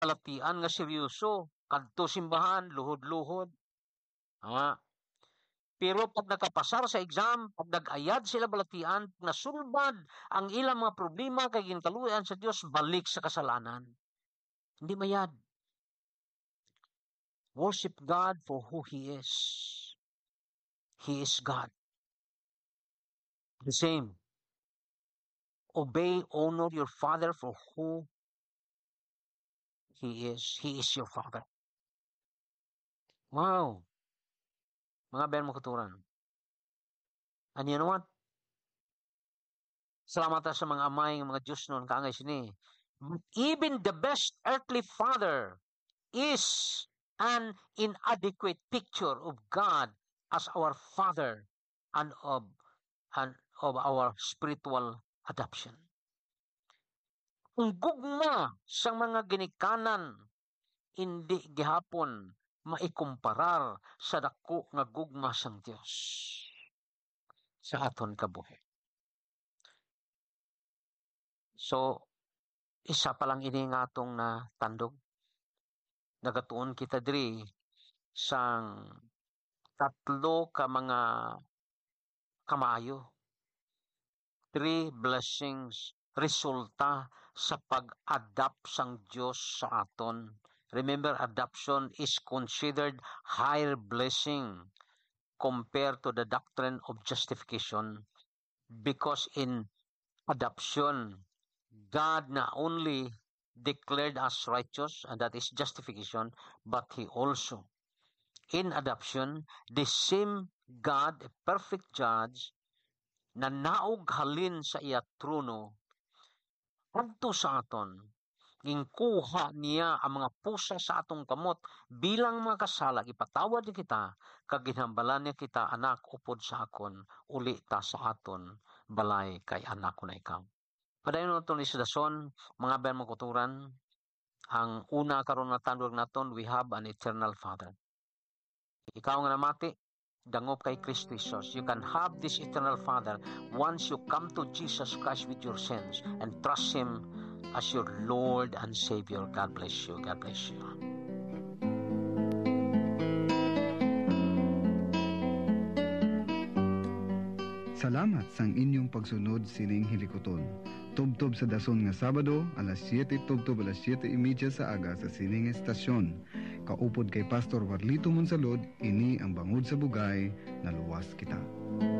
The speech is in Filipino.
balatian nga seryoso, kadto simbahan, luhod-luhod. Pero pag nakapasar sa exam, pag nag-ayad sila balatian, nasulbad ang ilang mga problema kay ginkaluyan sa Dios, balik sa kasalanan. Hindi mayad. Worship God for who He is. He is God. The same. Obey, honor your father for who He is. He is your father. Wow. Mga ben mo kuturan. And you know what? Salamat sa mga amay, mga Diyos noon, kaangay sini. Even the best earthly father is an inadequate picture of God as our father and of our spiritual adoption. Ang gugma sa mga ginikanan hindi gihapon maikumparar sa dako nga gugma sang Dios sa aton kabuhi. So, isa pa lang ini nga atong na tandog. Nagatuon kita diri sang tatlo ka mga kamaayo. 3 blessings resulta sa pag-adapt sang Dios sa aton. Remember, adoption is considered higher blessing compared to the doctrine of justification, because in adoption, God not only declared us righteous, and that is justification, but He also, in adoption, the same God, a perfect judge, na naog halin sa iya trono, adto sa aton, gingkuha niya ang mga pusa sa atong kamot bilang mga kasala, ipatawad niya kita, kag ginhambalan niya kita, anak, upod sa akon, uli ta sa aton, balay kay anak ko na ikaw. Padayon naton ni Dason, mga ben makuturan, ang una karon na tandog naton, we have an eternal Father. Ikaw nga namati, dangop kay Kristo Jesus. You can have this eternal Father once you come to Jesus Christ with your sins and trust Him as your Lord and Savior. God bless you. God bless you. Salamat sang inyong pagsunod sining hilikoton. Tubtob sa dason nga Sabado, alas 7, tubtob alas 7:30 sa aga sa sining estasyon. Kaupod kay Pastor Warlito Monsalud, ini ang bangod sa bugay na luwas kita.